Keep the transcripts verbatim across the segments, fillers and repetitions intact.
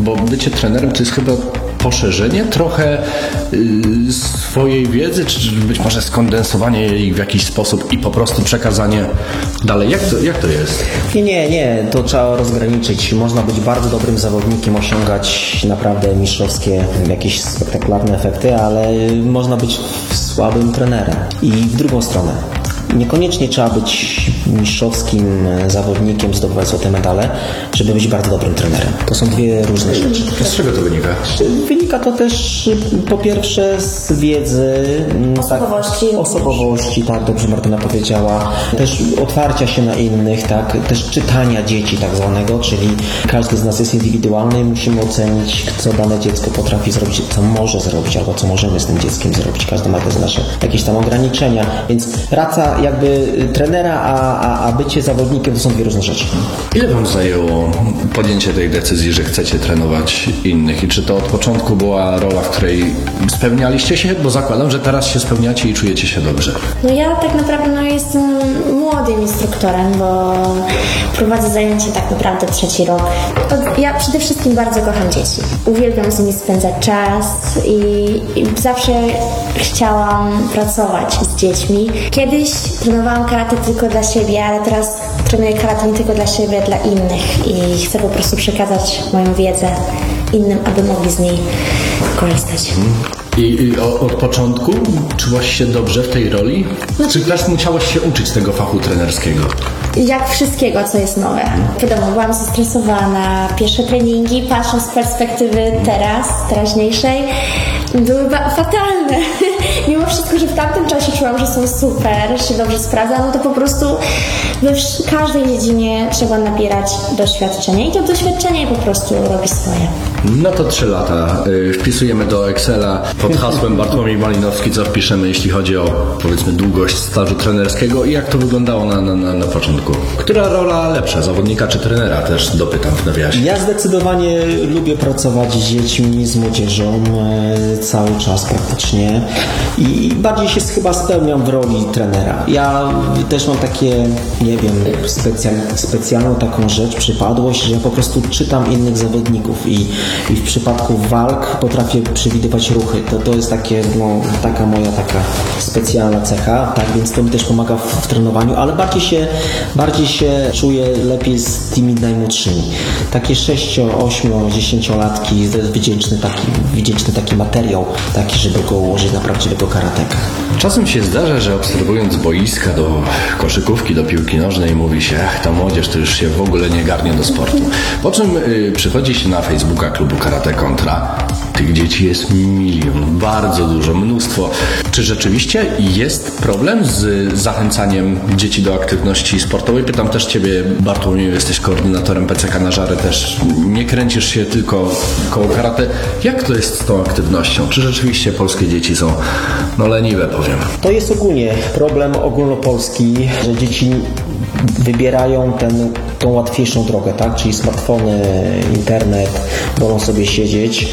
bo bycie trenerem to jest chyba poszerzenie trochę yy, swojej wiedzy, czy być może skondensowanie jej w jakiś sposób i po prostu przekazanie dalej. Jak to, jak to jest? Nie, nie, nie. To trzeba rozgraniczyć. Można być bardzo dobrym zawodnikiem, osiągać naprawdę mistrzowskie, jakieś spektakularne efekty, ale można być słabym trenerem. I w drugą stronę. Niekoniecznie trzeba być mistrzowskim zawodnikiem, zdobywać złote medale, żeby być bardzo dobrym trenerem. To są dwie różne rzeczy. Z czego to wynika? Wynika to też po pierwsze z wiedzy, osobowości. Tak, osobowości, tak, dobrze Martyna powiedziała. Też otwarcia się na innych, tak, też czytania dzieci tak zwanego, czyli każdy z nas jest indywidualny i musimy ocenić, co dane dziecko potrafi zrobić, co może zrobić, albo co możemy z tym dzieckiem zrobić. Każdy ma też nasze jakieś tam ograniczenia, więc praca jakby trenera, a, a, a bycie zawodnikiem to są dwie różne rzeczy. Ile wam zajęło podjęcie tej decyzji, że chcecie trenować innych i czy to od początku była rola, w której spełnialiście się, bo zakładam, że teraz się spełniacie i czujecie się dobrze? No ja tak naprawdę no, jestem młodym instruktorem, bo prowadzę zajęcia tak naprawdę trzeci rok. Ja przede wszystkim bardzo kocham dzieci. Uwielbiam z nimi spędzać czas i, i zawsze chciałam pracować z dziećmi. Kiedyś trenowałam karate tylko dla siebie, ale teraz trenuję karate nie tylko dla siebie, dla innych i chcę po prostu przekazać moją wiedzę innym, aby mogli z niej korzystać. I, i od, od początku czułaś się dobrze w tej roli? Czy też musiałaś się uczyć tego fachu trenerskiego? Jak wszystkiego, co jest nowe. Wiadomo, byłam zestresowana. Pierwsze treningi, patrząc z perspektywy teraz, teraźniejszej, były fatalne. Mimo wszystko, że w tamtym czasie czułam, że są super, się dobrze sprawdza, no to po prostu we każdej dziedzinie trzeba nabierać doświadczenia i to doświadczenie po prostu robi swoje. No to trzy lata. Wpisujemy do Excela pod hasłem Bartłomiej Malinowski, co wpiszemy, jeśli chodzi o, powiedzmy, długość stażu trenerskiego i jak to wyglądało na, na, na początku. Która rola lepsza, zawodnika czy trenera? Też dopytam w nawiasie. Ja zdecydowanie lubię pracować z dziećmi, z młodzieżą e, cały czas praktycznie i bardziej się chyba spełniam w roli trenera. Ja też mam takie, nie wiem, specjal, specjalną taką rzecz, przypadłość, że ja po prostu czytam innych zawodników i, i w przypadku walk potrafię przewidywać ruchy. To, to jest takie, no, taka moja taka specjalna cecha, tak, więc to mi też pomaga w, w trenowaniu, ale bardziej się bardziej się czuję lepiej z tymi najmłodszymi. Takie sześcio, ośmiu, dziesięciolatki, to jest wdzięczny taki, wdzięczny taki materiał, taki, żeby go ułożyć na prawdziwego karateka. Czasem się zdarza, że obserwując boiska do koszykówki, do piłki nożnej mówi się, ach, ta młodzież to już się w ogóle nie garnie do sportu. Po czym y, przychodzi się na Facebooka klubu Karate Kontra. Tych dzieci jest milion, bardzo dużo, mnóstwo. Czy rzeczywiście jest problem z zachęcaniem dzieci do aktywności sportowej? Pytam też Ciebie, Bartłomiej, jesteś koordynatorem P C K na Żarę, też nie kręcisz się tylko koło karate. Jak to jest z tą aktywnością? Czy rzeczywiście polskie dzieci są no leniwe, powiem? To jest ogólnie problem ogólnopolski, że dzieci wybierają ten, tą łatwiejszą drogę, tak? Czyli smartfony, internet, wolą sobie siedzieć,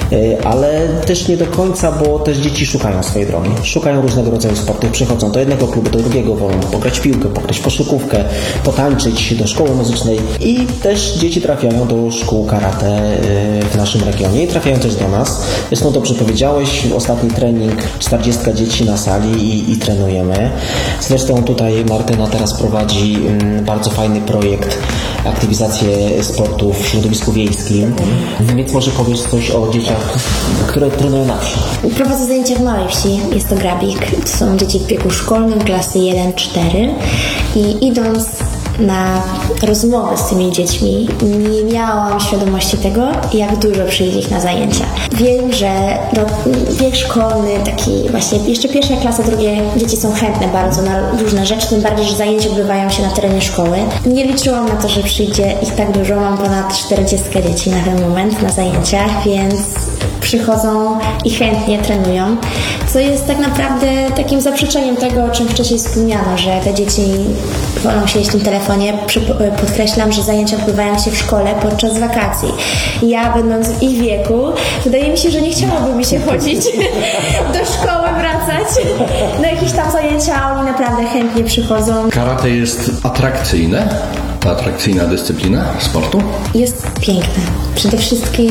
ale też nie do końca, bo też dzieci szukają swojej drogi. Szukają różnego rodzaju sportów, przychodzą do jednego klubu, do drugiego, wolą pograć w piłkę, pograć w koszykówkę, potańczyć do szkoły muzycznej i też dzieci trafiają do szkół karate w naszym regionie i trafiają też do nas. Zresztą dobrze powiedziałeś, ostatni trening, czterdzieści dzieci na sali i, i trenujemy. Zresztą tutaj Martyna teraz prowadzi bardzo fajny projekt aktywizację sportu w środowisku wiejskim, więc może powiesz coś o dzieciach, które trenują na wsi. Prowadzę zajęcia w małej wsi, jest to Grabik. To są dzieci w wieku szkolnym, klasy jeden cztery i idąc na rozmowę z tymi dziećmi nie miałam świadomości tego, jak dużo przyjdzie ich na zajęcia. Wiem, że do, wiek szkolny, taki właśnie jeszcze pierwsza klasa, drugie dzieci są chętne bardzo na różne rzeczy, tym bardziej, że zajęcia odbywają się na terenie szkoły. Nie liczyłam na to, że przyjdzie ich tak dużo, mam ponad czterdzieści dzieci na ten moment na zajęciach, więc przychodzą i chętnie trenują, co jest tak naprawdę takim zaprzeczeniem tego, o czym wcześniej wspomniano, że te dzieci wolą siedzieć w tym telefonie. Podkreślam, że zajęcia odbywają się w szkole podczas wakacji. Ja, będąc w ich wieku, wydaje mi się, że nie chciałaby mi się chodzić do szkoły, wracać na jakieś tam zajęcia, oni naprawdę chętnie przychodzą. Karate jest atrakcyjne? Ta atrakcyjna dyscyplina sportu? Jest piękne. Przede wszystkim